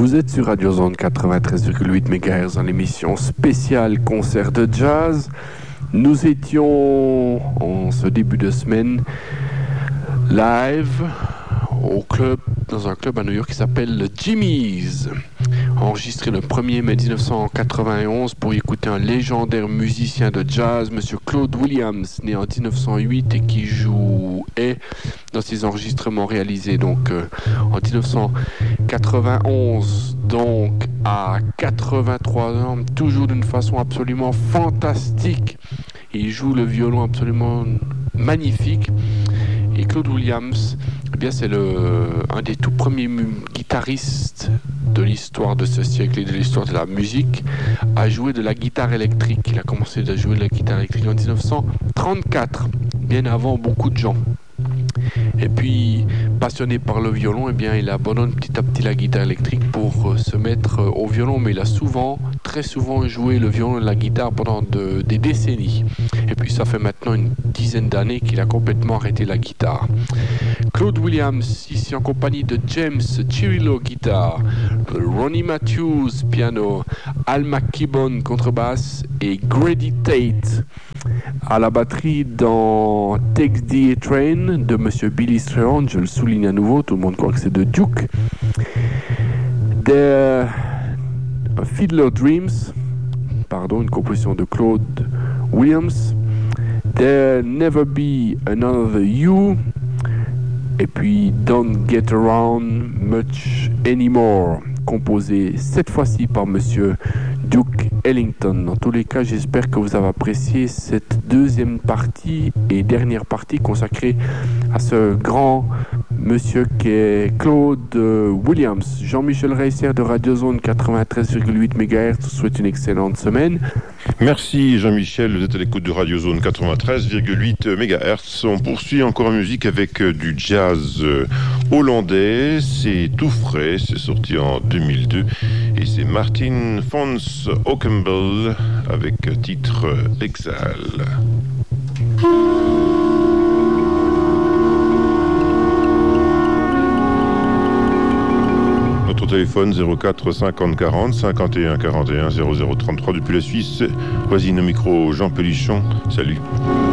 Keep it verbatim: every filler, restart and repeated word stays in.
Vous êtes sur Radio Zone quatre-vingt-treize virgule huit mégahertz dans l'émission spéciale concert de jazz. Nous étions en ce début de semaine live au club, dans un club à New York qui s'appelle le Jimmy's, enregistré le premier mai dix-neuf cent quatre-vingt-onze pour y écouter un légendaire musicien de jazz, Monsieur Claude Williams, né en dix-neuf cent huit et qui jouait dans ses enregistrements réalisés donc euh, en dix-neuf cent quatre-vingt-onze, donc à quatre-vingt-trois ans, toujours d'une façon absolument fantastique. Il joue le violon absolument magnifique. Et Claude Williams, eh bien, c'est le, un des tout premiers guitaristes de l'histoire de ce siècle et de l'histoire de la musique à jouer de la guitare électrique. Il a commencé à jouer de la guitare électrique en dix-neuf cent trente-quatre, bien avant beaucoup de gens. Et puis, passionné par le violon, eh bien, il abandonne petit à petit la guitare électrique pour euh, se mettre euh, au violon. Mais il a souvent, très souvent joué le violon et la guitare pendant de, des décennies. Et puis, ça fait maintenant une dizaine d'années qu'il a complètement arrêté la guitare. Claude Williams, ici en compagnie de James Chirillo, guitare, Ronnie Matthews, piano, Al McKibbon, contrebasse et Grady Tate à la batterie dans Take the Train de Monsieur Billy Strayhorn. Je le souligne à nouveau, tout le monde croit que c'est de Duke. The Fiddler Dreams, pardon, une composition de Claude Williams. There'll Never Be Another You, et puis Don't Get Around Much Anymore, composé cette fois-ci par Monsieur Duke Ellington. Dans tous les cas, j'espère que vous avez apprécié cette deuxième partie et dernière partie consacrée à ce grand monsieur qui est Claude Williams. Jean-Michel Reisser de Radio Zone quatre-vingt-treize virgule huit mégahertz vous souhaite une excellente semaine. Merci Jean-Michel, vous êtes à l'écoute de Radio Zone quatre-vingt-treize virgule huit mégahertz. On poursuit encore en musique avec du jazz hollandais, c'est tout frais, c'est sorti en deux mille deux et c'est Martin Fons Ockembel avec titre Exile. Notre téléphone zéro quatre cinquante quarante cinquante et un quarante et un zéro zéro trente-trois depuis la Suisse. Voisine au micro Jean Pélichon. Salut.